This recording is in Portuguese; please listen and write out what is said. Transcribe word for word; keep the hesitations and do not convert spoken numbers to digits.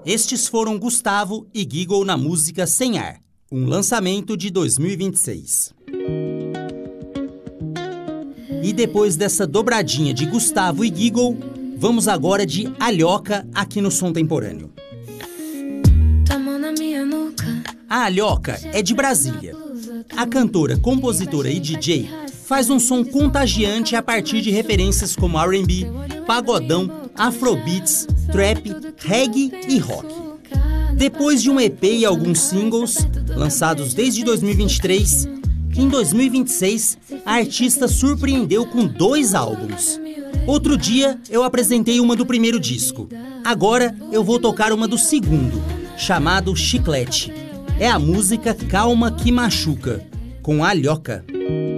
Estes foram Gustavo e Giggle na música Sem Ar, um lançamento de dois mil e vinte e seis. E depois dessa dobradinha de Gustavo e Giggle, vamos agora de Alhoca aqui no Som Temporâneo. A Alhoca é de Brasília. A cantora, compositora e D J faz um som contagiante a partir de referências como R and B, pagodão, afrobeats, trap, reggae e rock. Depois de um E P e alguns singles, lançados desde dois mil e vinte e três, em dois mil e vinte e seis, a artista surpreendeu com dois álbuns. Outro dia, eu apresentei uma do primeiro disco. Agora, eu vou tocar uma do segundo, chamado Chiclete. É a música Calma Que Machuca, com Alhoca.